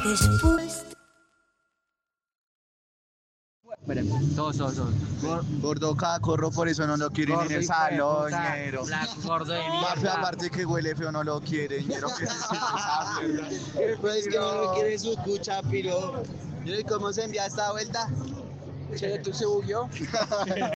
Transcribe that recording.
Después. Todos. Gordo cacorro, por eso no lo quieren en el salón, ñero. Gordo de Mafe, aparte que huele feo, no lo quiere, ñero, que se siente esa mierda. Pues que no quiere su cucha, piro. ¿Y cómo se envía esta vuelta? ¿Tú se bugueó?